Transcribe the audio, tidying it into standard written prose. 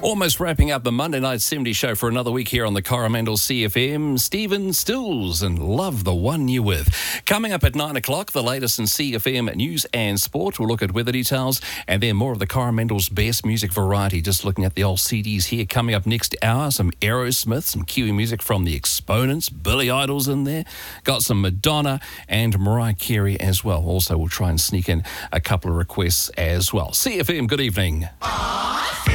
Almost wrapping up the Monday Night 70 show for another week here on the Coromandel CFM. Stephen Stills and Love the One You're With. Coming up at 9 o'clock, the latest in CFM news and sport. We'll look at weather details and then more of the Coromandel's best music variety. Just looking at the old CDs here. Coming up next hour, some Aerosmith, some Kiwi music from the Exponents. Billy Idol's in there. Got some Madonna and Mariah Carey as well. Also, we'll try and sneak in a couple of requests as well. CFM, good evening.